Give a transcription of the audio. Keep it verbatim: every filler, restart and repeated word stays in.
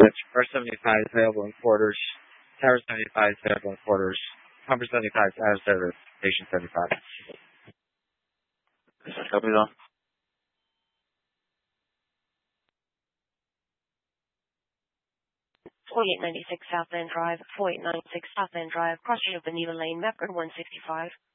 R seventy-five is available in quarters. Tower seventy-five is available in quarters. Humber seventy-five is out of service. Station seventy-five. Copy that. forty-eight ninety-six South End Drive, forty-eight ninety-six South End Drive, crossing of Benita Lane, Mapper one sixty-five.